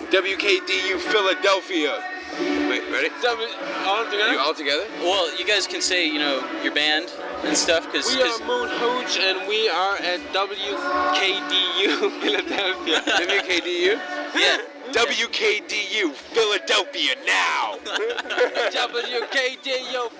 WKDU Philadelphia. Wait, ready? All together? You all together? Well, you guys can say, you know, your band and stuff, because We are Moon Hooch, and we are at WKDU Philadelphia. WKDU? yeah. WKDU Philadelphia now! WKDU